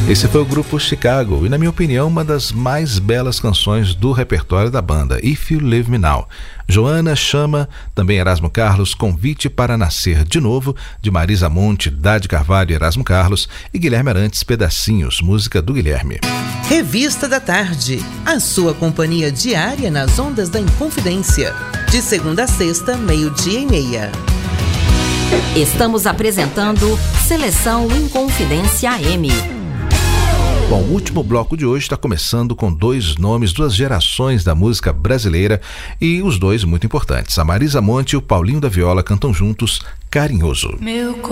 Esse foi o grupo Chicago e, na minha opinião, uma das mais belas canções do repertório da banda, If You Leave Me Now. Joana chama, também Erasmo Carlos, Convite para Nascer de Novo, de Marisa Monte, Dade Carvalho e Erasmo Carlos, e Guilherme Arantes, Pedacinhos, música do Guilherme. Revista da Tarde, a sua companhia diária nas ondas da Inconfidência, de segunda a sexta, 12:30. Estamos apresentando Seleção Inconfidência AM. Bom, o último bloco de hoje está começando com dois nomes, duas gerações da música brasileira e os dois muito importantes. A Marisa Monte e o Paulinho da Viola cantam juntos Carinhoso. Meu